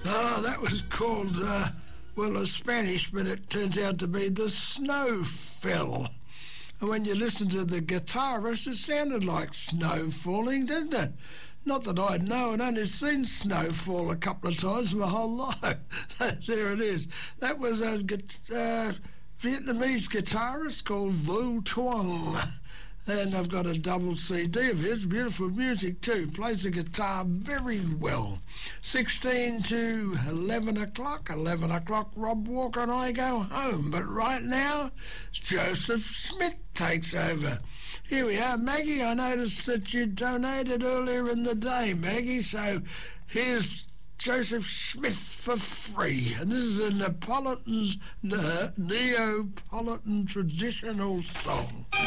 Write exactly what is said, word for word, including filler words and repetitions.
Oh, that was called, uh, well, it's Spanish, but it turns out to be The Snow Fell. And when you listen to the guitarist, it sounded like snow falling, didn't it? Not that I know, I'd only seen snow fall a couple of times my whole life. There it is. That was a uh, Vietnamese guitarist called Vu Tuong. And I've got a double C D of his, beautiful music too. Plays the guitar very well. sixteen to eleven o'clock. eleven o'clock, Rob Walker and I go home. But right now, Joseph Smith takes over. Here we are. Maggie, I noticed that you donated earlier in the day, Maggie. So here's Joseph Smith for free. And this is a Neapolitan, uh, Neapolitan traditional song.